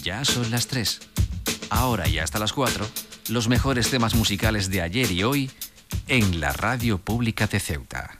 Ya son las 3. Ahora y hasta las 4, los mejores temas musicales de ayer y hoy en la Radio Pública de Ceuta.